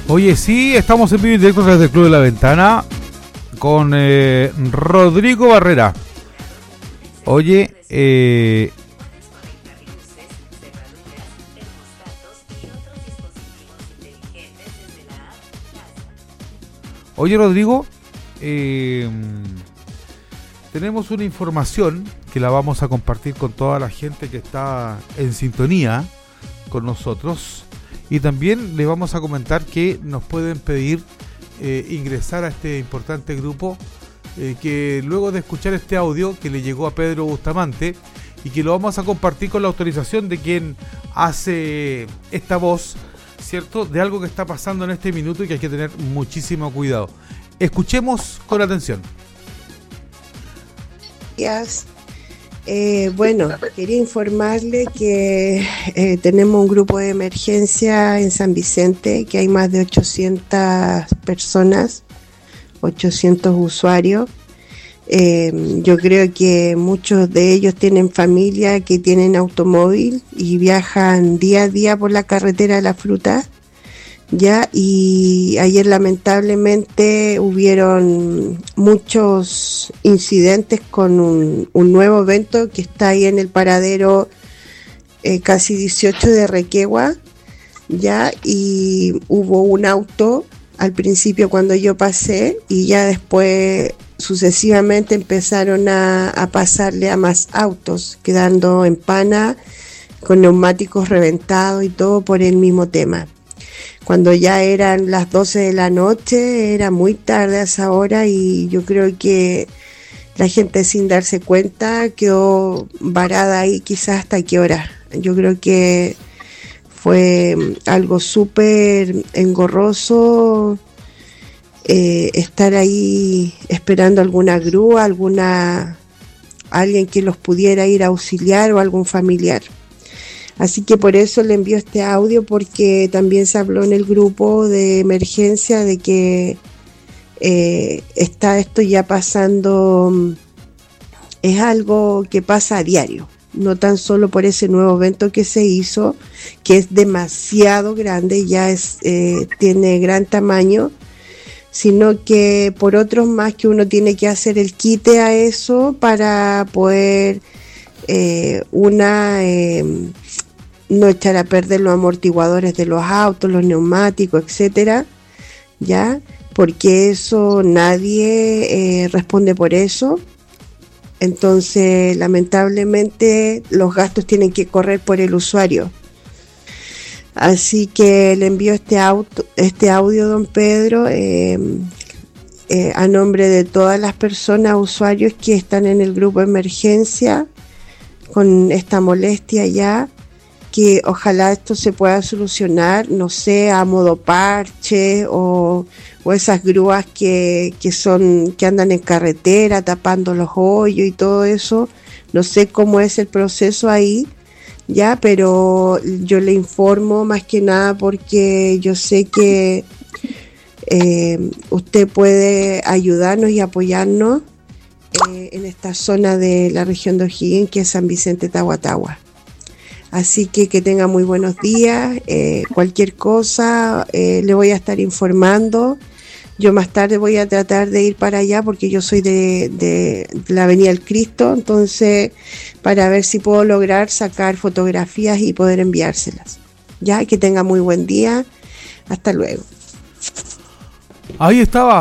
Oye, sí, estamos en vivo y directo desde el Club de la Ventana con Rodrigo Barrera. Oye, Rodrigo, tenemos una información que la vamos a compartir con toda la gente que está en sintonía con nosotros. Y también le vamos a comentar que nos pueden pedir ingresar a este importante grupo que luego de escuchar este audio que le llegó a Pedro Bustamante y que lo vamos a compartir con la autorización de quien hace esta voz, ¿cierto? De algo que está pasando en este minuto y que hay que tener muchísimo cuidado. Escuchemos con atención. Gracias. Bueno, quería informarle que tenemos un grupo de emergencia en San Vicente, que hay más de 800 personas, 800 usuarios. Yo creo que muchos de ellos tienen familia que tienen automóvil y viajan día a día por la carretera de la fruta. Ya, y ayer lamentablemente hubieron muchos incidentes con un nuevo evento que está ahí en el paradero casi 18 de Requegua, ya, y hubo un auto al principio cuando yo pasé y ya después sucesivamente empezaron a pasarle a más autos, quedando en pana con neumáticos reventados y todo por el mismo tema. Cuando ya eran las 12 de la noche, era muy tarde a esa hora y yo creo que la gente sin darse cuenta quedó varada ahí quizás hasta qué hora. Yo creo que fue algo súper engorroso estar ahí esperando alguna grúa, alguien que los pudiera ir a auxiliar o algún familiar. Así que por eso le envío este audio, porque también se habló en el grupo de emergencia de que está esto ya pasando, es algo que pasa a diario, no tan solo por ese nuevo evento que se hizo, que es demasiado grande, ya tiene gran tamaño, sino que por otros más que uno tiene que hacer el quite a eso para poder no echar a perder los amortiguadores de los autos, los neumáticos, etcétera, ya, porque eso nadie responde por eso. Entonces, lamentablemente, los gastos tienen que correr por el usuario. Así que le envío este audio, don Pedro, a nombre de todas las personas, usuarios que están en el grupo de emergencia con esta molestia ya, que ojalá esto se pueda solucionar, no sé, a modo parche o esas grúas que andan en carretera tapando los hoyos y todo eso. No sé cómo es el proceso ahí, ya, pero yo le informo más que nada porque yo sé que usted puede ayudarnos y apoyarnos en esta zona de la región de O'Higgins, que es San Vicente Tahuatahua. Así que tenga muy buenos días. Cualquier cosa le voy a estar informando. Yo más tarde voy a tratar de ir para allá porque yo soy de la Avenida del Cristo, entonces para ver si puedo lograr sacar fotografías y poder enviárselas. Ya, que tenga muy buen día. Hasta luego. Ahí estaba